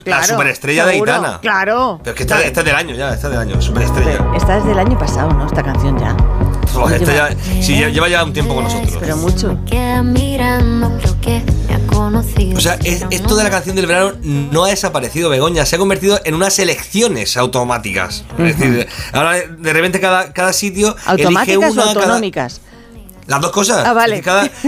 La superestrella seguro, de Aitana. Claro. Pero es que esta es del año ya, esta es del año, superestrella. Pero esta es del año pasado, ¿no? Esta canción ya. Pues lleva ya un tiempo con nosotros. Pero mucho. O sea, esto de la canción del verano no ha desaparecido, Begoña. Se ha convertido en unas elecciones automáticas. Es decir, ahora de repente cada sitio ¿automáticas elige una, o autonómicas? Las dos cosas. Ah, vale.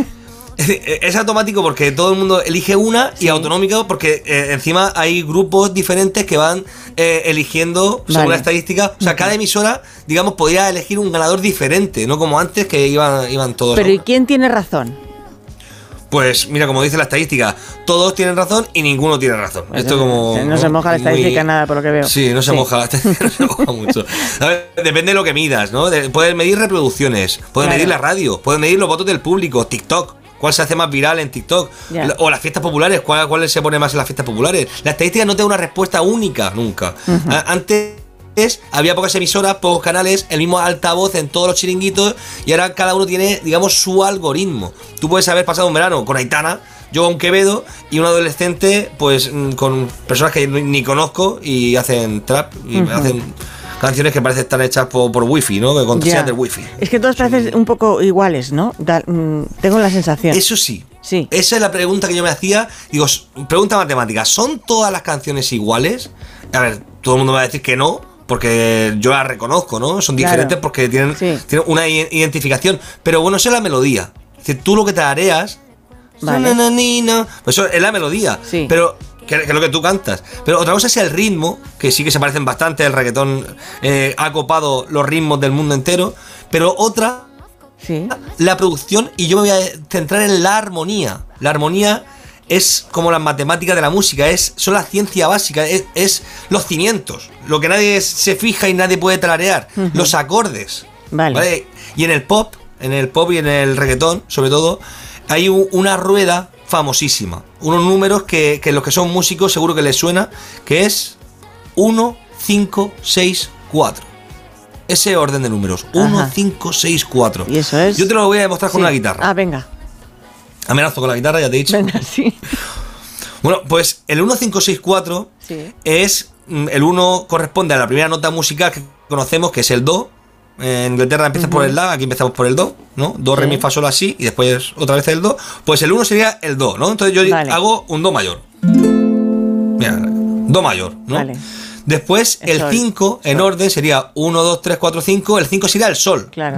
Es automático porque todo el mundo elige una y autonómico porque encima hay grupos diferentes que van eligiendo según la estadística. O sea, cada emisora, digamos, podría elegir un ganador diferente, no como antes que iban todos. Pero ¿y quién tiene razón? Pues mira, como dice la estadística, todos tienen razón y ninguno tiene razón. Pues esto como no se moja la estadística nada, por lo que veo. Sí, no se moja la estadística, no se moja mucho. A ver, depende de lo que midas, ¿no? Puedes medir reproducciones, puedes medir la radio, puedes medir los votos del público, TikTok. ¿Cuál se hace más viral en TikTok? O las fiestas populares, ¿cuál se pone más en las fiestas populares? La estadística no te da una respuesta única, nunca. Antes había pocas emisoras, pocos canales, el mismo altavoz en todos los chiringuitos y ahora cada uno tiene, digamos, su algoritmo. Tú puedes haber pasado un verano con Aitana, yo con Quevedo y un adolescente, pues con personas que ni conozco y hacen trap y hacen canciones que parecen estar hechas por wifi, ¿no? Que contrasean del wifi. Es que todas parecen un poco iguales, ¿no? Tengo la sensación. Eso sí. Esa es la pregunta que yo me hacía. Digo, pregunta matemática, ¿son todas las canciones iguales? A ver, todo el mundo me va a decir que no, porque yo las reconozco, ¿no? Son diferentes porque tienen una identificación. Pero bueno, esa es la melodía. Es decir, tú lo que te areas, pues eso es la melodía. Pero que es lo que tú cantas. Pero otra cosa es el ritmo, que sí que se parecen bastante. El reggaetón ha copado los ritmos del mundo entero. Pero otra, la producción, y yo me voy a centrar en la armonía. La armonía es como las matemáticas de la música, son la ciencia básica, es los cimientos, lo que nadie se fija y nadie puede tararear, los acordes. ¿Vale? Y en el pop y en el reggaetón, sobre todo, hay una rueda famosísima, unos números que los que son músicos seguro que les suena, que es 1, 5, 6, 4. Ese orden de números, 1, 5, 6, 4. ¿Y eso es? Yo te lo voy a demostrar con una guitarra. Ah, venga. Amenazo con la guitarra, ya te he dicho. Venga, sí. Bueno, pues el 1, 5, 6, 4 es... El 1 corresponde a la primera nota musical que conocemos, que es el Do. En Inglaterra empieza por el La, aquí empezamos por el Do, ¿no? Do, re, mi, fa, sol, así, y después otra vez el Do. Pues el 1 sería el Do, ¿no? Entonces yo hago un Do mayor. Mira, Do mayor, ¿no? Vale. Después el 5 en orden sería 1, 2, 3, 4, 5. El 5 sería el Sol. Claro.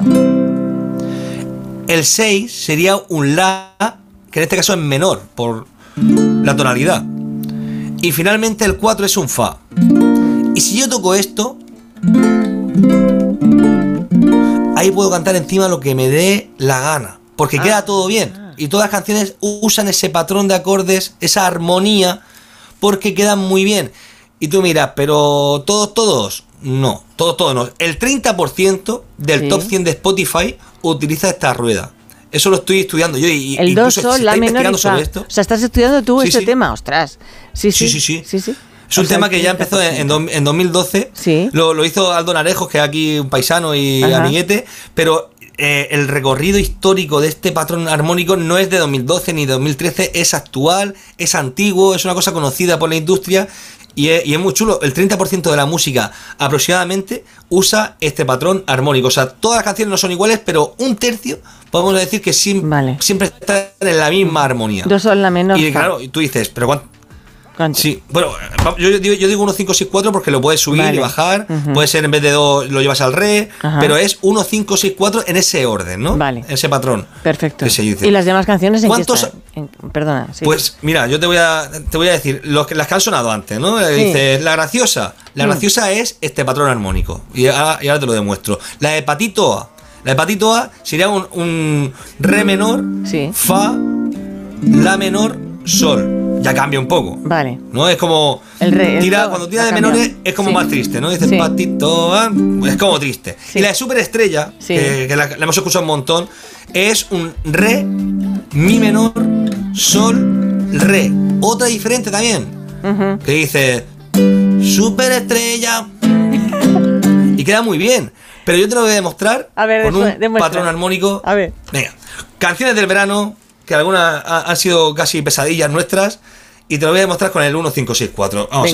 El 6 sería un La, que en este caso es menor, por la tonalidad. Y finalmente el 4 es un Fa. Y si yo toco esto, ahí puedo cantar encima lo que me dé la gana, porque queda todo bien. Y todas las canciones usan ese patrón de acordes, esa armonía, porque quedan muy bien. Y tú miras, pero todos, no, todos no. El 30% del top 100 de Spotify utiliza esta rueda. Eso lo estoy estudiando yo y el do, sol, la menor y fa. O sea, estás estudiando tú este tema, ostras. Sí. Es un tema que ya empezó en 2012. Lo hizo Aldo Narejos, que es aquí un paisano y amiguete, pero el recorrido histórico de este patrón armónico no es de 2012 ni de 2013, es actual, es antiguo, es una cosa conocida por la industria. Y es muy chulo. El 30% de la música aproximadamente usa este patrón armónico. O sea, todas las canciones no son iguales, pero un tercio podemos decir que siempre están en la misma armonía. Do, sol, la menor. Y claro, tú dices, ¿pero cuánto? Sí, bueno, yo digo 1, 5, 6, 4 porque lo puedes subir y bajar. Puede ser en vez de do lo llevas al re, pero es 1, 5, 6, 4 en ese orden, ¿no? Vale. Ese patrón. Perfecto. Que se dice. ¿Y las demás canciones en cuántos? Perdona. Pues mira, yo te voy a decir las que han sonado antes, ¿no? Dices, la graciosa. La graciosa es este patrón armónico. Y ahora te lo demuestro. La hepatito A. La hepatito A sería un re menor, fa, la menor, sol. Ya cambia un poco. Vale. ¿No? Es como. Cuando tira de menores es como más triste, ¿no? Dices patito, es como triste. Y la de superestrella, que la hemos escuchado un montón, es un re, mi menor, sol, re. Otra diferente también. Que dice superestrella. Y queda muy bien. Pero yo te lo voy a demostrar con un patrón armónico. A ver. Venga. Canciones del verano, que algunas han sido casi pesadillas nuestras, y te lo voy a demostrar con el 1564. Vamos.